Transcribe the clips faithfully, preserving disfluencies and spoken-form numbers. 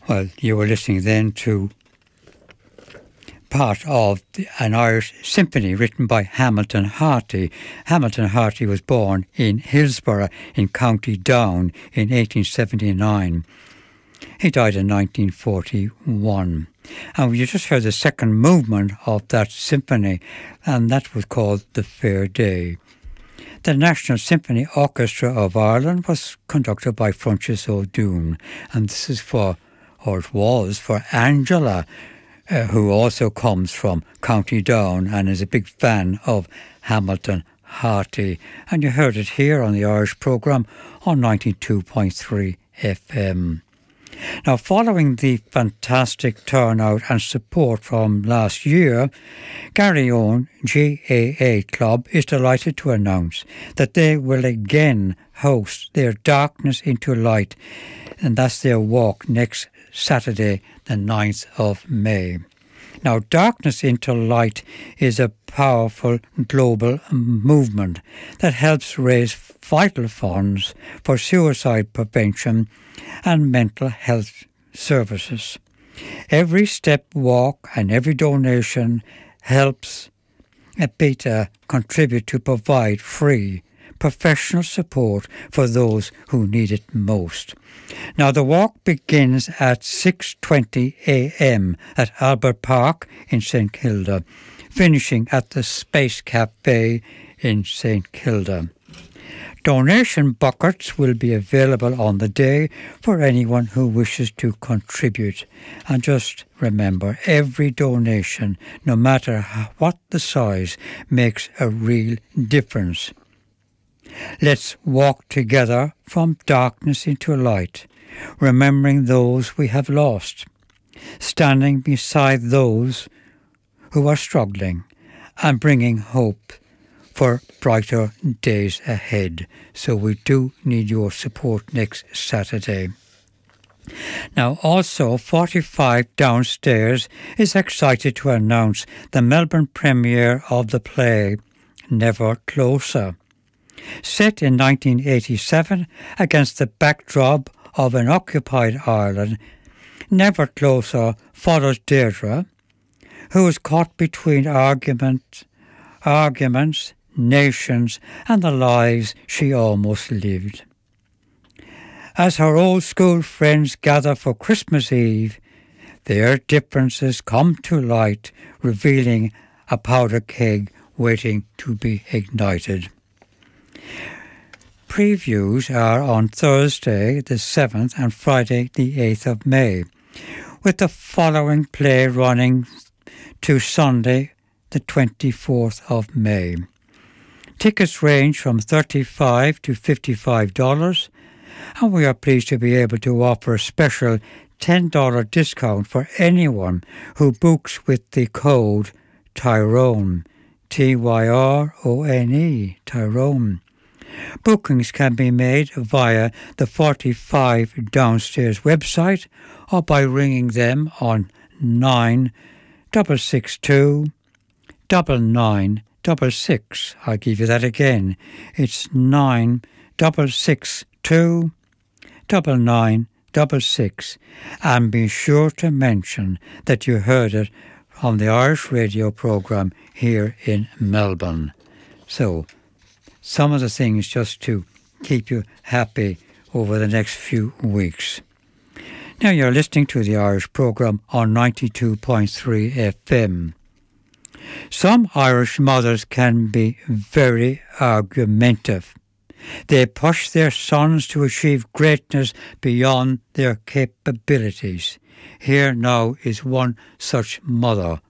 Well, you were listening then to part of the, an Irish symphony written by Hamilton Harty. Hamilton Harty was born in Hillsborough in County Down in eighteen seventy-nine. He died in nineteen forty-one. And you just heard the second movement of that symphony, and that was called The Fair Day. The National Symphony Orchestra of Ireland was conducted by Francis O'Doone, and this is for, or it was, for Angela, uh, who also comes from County Down and is a big fan of Hamilton Harty. And you heard it here on the Irish programme on ninety-two point three F M. Now, following the fantastic turnout and support from last year, Garryowen G A A Club is delighted to announce that they will again host their Darkness into Light, and that's their walk next Saturday, the ninth of May. Now, Darkness into Light is a powerful global movement that helps raise vital funds for suicide prevention and mental health services. Every step walk and every donation helps ABITA contribute to provide free professional support for those who need it most. Now, the walk begins at six twenty a m at Albert Park in St Kilda, finishing at the Space Cafe in St Kilda. Donation buckets will be available on the day for anyone who wishes to contribute. And just remember, every donation, no matter what the size, makes a real difference. Let's walk together from darkness into light, remembering those we have lost, standing beside those who are struggling, and bringing hope for brighter days ahead. So we do need your support next Saturday. Now, also, forty-five Downstairs is excited to announce the Melbourne premiere of the play Never Closer. Set in nineteen eighty-seven against the backdrop of an occupied Ireland, Never Closer follows Deirdre, who is caught between argument, arguments, nations, and the lives she almost lived. As her old school friends gather for Christmas Eve, their differences come to light, revealing a powder keg waiting to be ignited. Previews are on Thursday the seventh and Friday the eighth of May, with the following play running to Sunday the twenty-fourth of May. Tickets range from thirty-five dollars to fifty-five dollars, and we are pleased to be able to offer a special ten dollars discount for anyone who books with the code Tyrone, T Y R O N E, Tyrone. Bookings can be made via the forty-five Downstairs website or by ringing them on nine six six two nine nine six six. I'll give you that again. It's nine six six two nine nine six six. And be sure to mention that you heard it on the Irish radio programme here in Melbourne. So, some of the things just to keep you happy over the next few weeks. Now you're listening to the Irish programme on ninety-two point three F M. Some Irish mothers can be very argumentative. They push their sons to achieve greatness beyond their capabilities. Here now is one such mother.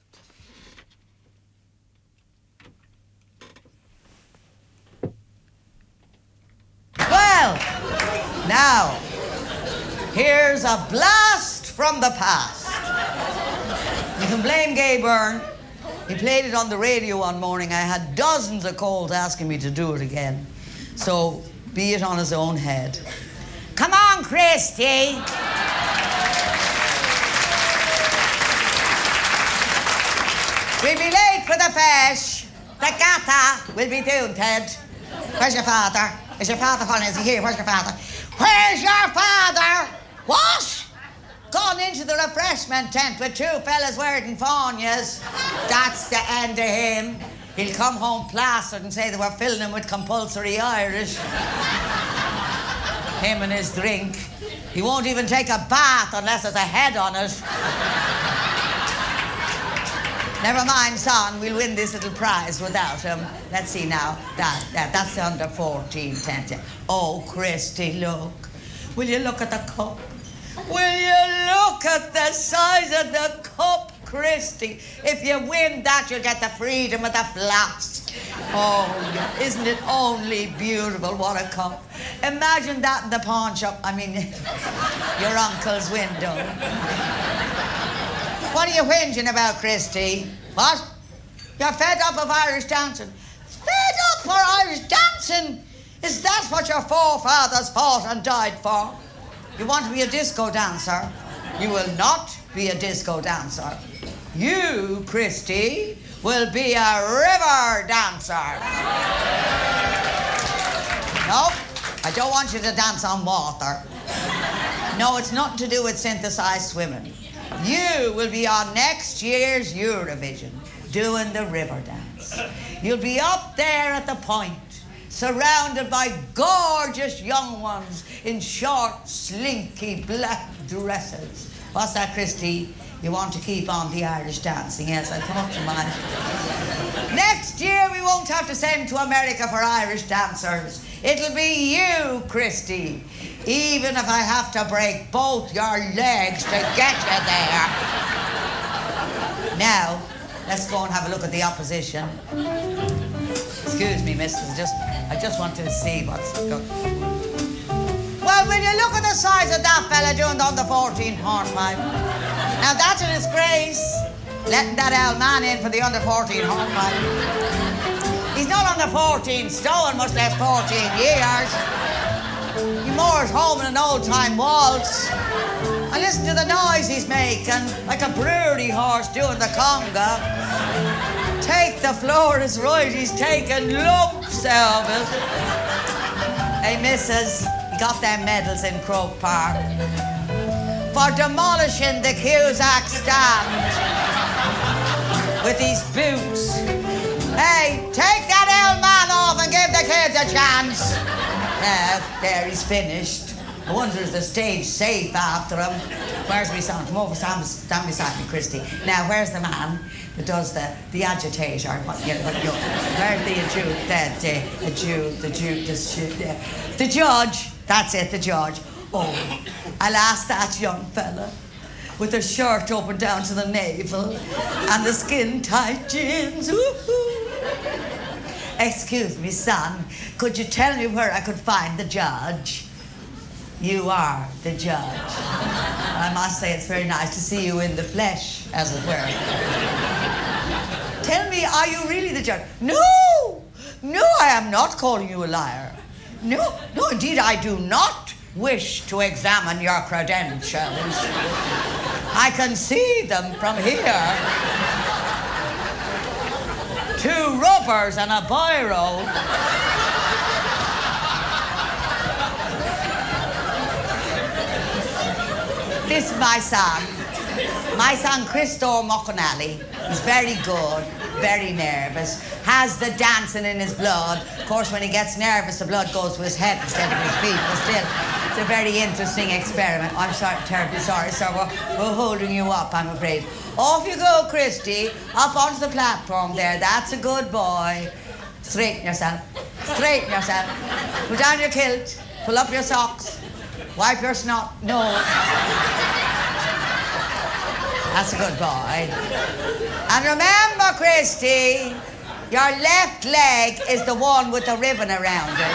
Well, now, here's a blast from the past. You can blame Gay Byrne. He played it on the radio one morning. I had dozens of calls asking me to do it again. So, be it on his own head. Come on, Christy. We'll be late for the fish. The gata will be doing, Ted. Where's your father? Is your father calling? Is he here? Where's your father? Where's your father? What? Go refreshment tent with two fellas wearing faunas. That's the end of him. He'll come home plastered and say they were filling him with compulsory Irish. Him and his drink. He won't even take a bath unless there's a head on it. Never mind, son, we'll win this little prize without him. Let's see now. That, that, that's the under fourteen tent. Oh, Christy, look. Will you look at the cup? Will you look at the size of the cup, Christy? If you win that, you'll get the freedom of the flask. Oh, isn't it only beautiful? What a cup. Imagine that in the pawn shop. I mean, your uncle's window. What are you whinging about, Christy? What? You're fed up of Irish dancing? Fed up for Irish dancing? Is that what your forefathers fought and died for? You want to be a disco dancer? You will not be a disco dancer. You, Christy, will be a river dancer. Nope, I don't want you to dance on water. No, it's nothing to do with synthesized swimming. You will be on next year's Eurovision, doing the river dance. You'll be up there at the point, surrounded by gorgeous young ones in short, slinky black dresses. What's that, Christy? You want to keep on the Irish dancing? Yes, I thought you might. Next year, we won't have to send to America for Irish dancers. It'll be you, Christy. Even if I have to break both your legs to get you there. Now, let's go and have a look at the opposition. Excuse me, missus, just, I just want to see what's going. Well, will you look at the size of that fella doing the under fourteen hornpipe? Now, that's a disgrace, letting that old man in for the under fourteen hornpipe. He's not under fourteen stone, much less fourteen years. He moors home in an old-time waltz. And listen to the noise he's making, like a brewery horse doing the conga. Take the floor is right, he's taking lumps of it. Hey, missus, he got them medals in Croke Park for demolishing the Cusack stand with his boots. Hey, take that old man off and give the kids a chance. Now, there he's finished. I wonder if the stage safe after him. Where's me son? Come over, stand, stand beside me, Christy. Now, where's the man that does the, the agitator? What, you know, what, you, where's the adju, the, the, adju, the, adju, the, the, the judge? That's it, the judge. Oh, I'll ask that young fella with the shirt open down to the navel and the skin-tight jeans. Woo-hoo. Excuse me, son, could you tell me where I could find the judge? You are the judge. I must say it's very nice to see you in the flesh, as it were. Tell me, are you really the judge? No! No, I am not calling you a liar. No, no, indeed, I do not wish to examine your credentials. I can see them from here. Two rubbers and a biro. This is my son. My son, Christo McConnelly. He's very good, very nervous, has the dancing in his blood. Of course, when he gets nervous, the blood goes to his head instead of his feet, but still, it's a very interesting experiment. I'm sorry, terribly sorry, sir. We're, we're holding you up, I'm afraid. Off you go, Christy, up onto the platform there. That's a good boy. Straighten yourself. Straighten yourself. Put down your kilt. Pull up your socks. Wipe your snot nose. That's a good boy. And remember, Christy, your left leg is the one with the ribbon around it.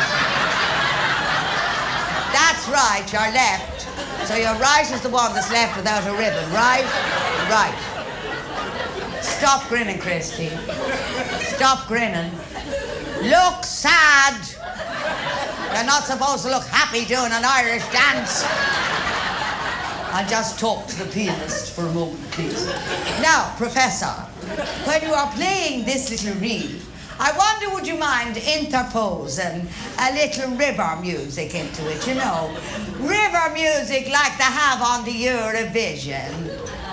That's right, your left. So your right is the one that's left without a ribbon, right? Right. Stop grinning, Christy. Stop grinning. Look sad. You're not supposed to look happy doing an Irish dance. I'll just talk to the pianist for a moment, please. Now, Professor, when you are playing this little reel, I wonder would you mind interposing a little river music into it, you know? River music like they have on the Eurovision.